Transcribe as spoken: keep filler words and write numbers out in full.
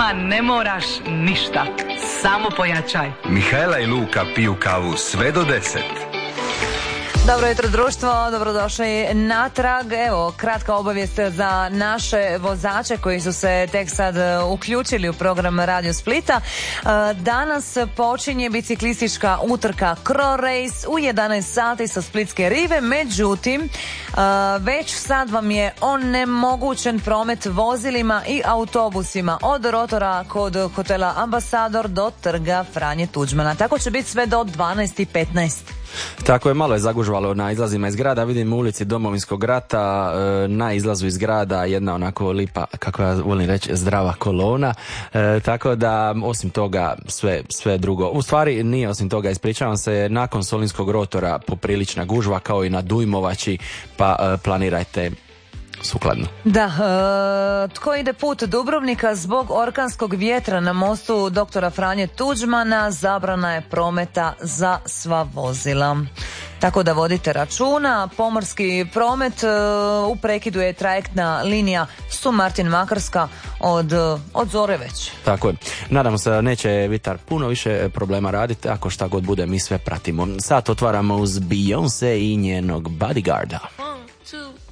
Ma ne moraš ništa, samo pojačaj. Mihajla i Luka piju kavu sve do deset. Dobro jutro društvo, dobrodošli natrag. Evo, kratka obavijest za naše vozače koji su se tek sad uključili u program Radio Splita. Danas počinje biciklistička utrka Cro Race u jedanaest sati sa Splitske rive, međutim već sad vam je onemogućen promet vozilima i autobusima od rotora kod hotela Ambasador do trga Franje Tuđmana. Tako će biti sve do dvanaest i petnaest. Tako je, malo je zagužvalo na izlazima iz grada. Vidim u ulici Domovinskog rata na izlazu iz grada jedna onako lipa, kako ja volim reći, zdrava kolona, e, tako da osim toga sve, sve drugo, u stvari nije osim toga, ispričavam se, nakon Solinskog rotora poprilična gužva kao i na Dujmovači, pa e, planirajte sukladno. Da, e, tko ide put Dubrovnika zbog orkanskog vjetra na mostu doktora Franje Tuđmana, zabrana je prometa za sva vozila. Tako da vodite računa. Pomorski promet e, u prekidu je trajektna linija Sumartin Makarska od, od zore već. Tako je. Nadamo se da neće Vitar puno više problema raditi, ako šta god bude mi sve pratimo. Sad otvaramo uz Beyoncé i njenog Bodyguarda. One, two,